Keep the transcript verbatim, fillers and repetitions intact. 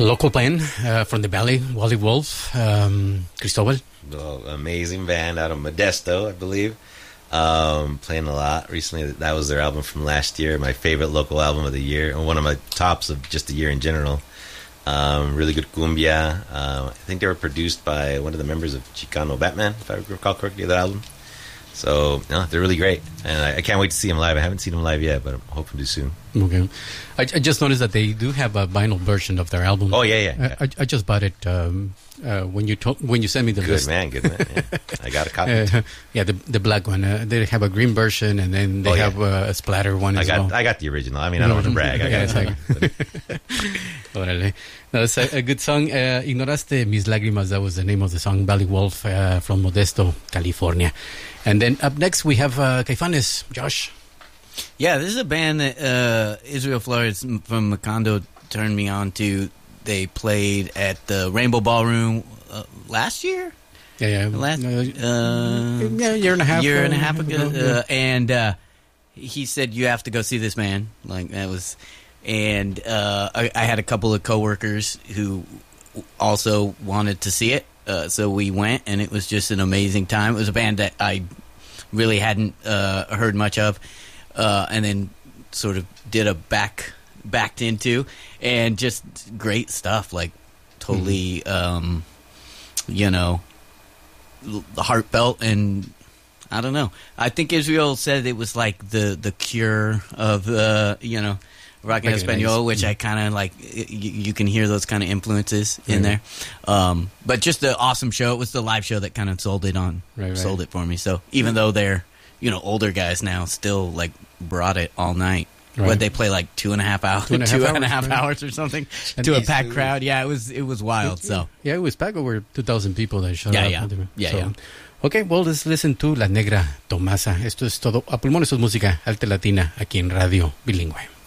Local band uh, from the Valley, Wally Wolf, um, Cristobal. The amazing band out of Modesto, I believe. Um, playing a lot recently. That was their album from last year. My favorite local album of the year, and one of my tops of just the year in general. Um, really good cumbia. Uh, I think they were produced by one of the members of Chicano Batman, if I recall correctly, that album. So, no, they're really great. And I, I can't wait to see them live. I haven't seen them live yet, but I'm hoping to soon. Okay. I, I just noticed that they do have a vinyl version of their album. Oh, yeah, yeah. yeah. I, I just bought it um, uh, when you to- when you sent me the good list. Man, good man, good man. I got a copy. Uh, yeah, the the black one. Uh, they have a green version, and then they oh, yeah. have uh, a splatter one I as got, well. I got the original. I mean, I don't want to brag. I yeah, got it. Órale. No, that's a, a good song. Uh, Ignoraste Mis Lágrimas. That was the name of the song. Valley Wolf uh, from Modesto, California. And then up next we have uh, Caifanes. Josh. Yeah, this is a band that uh, Israel Flores from Macondo turned me on to. They played at the Rainbow Ballroom uh, last year. Yeah, yeah. Last, uh, uh, yeah, year and a half. Year uh, and a half ago, ago uh, and uh, he said you have to go see this man. Like that was, and uh, I, I had a couple of coworkers who also wanted to see it, uh, so we went, and it was just an amazing time. It was a band that I really hadn't uh, heard much of. Uh, and then sort of did a back backed into, and just great stuff, like totally, mm-hmm. um, you know, heartfelt, and I don't know. I think Israel said it was like the, the cure of uh, you know, rock en español, which mm-hmm. I kind of like. You, you can hear those kind of influences mm-hmm. in there, um, but just an awesome show. It was the live show that kind of sold it on, right, right. sold it for me. So even though they're you know, older guys now still like brought it all night. Right. But they play like two and a half hours, two and a half, two hours, and a half right. hours or something and to a packed crowd. Yeah, it was it was wild. It, so yeah, it was packed over two thousand people that showed yeah, up. Yeah, yeah, so, yeah. Okay, well, let's listen to La Negra Tomasa. Esto es todo. A pulmón, esto es música alta latina aquí en Radio Bilingüe.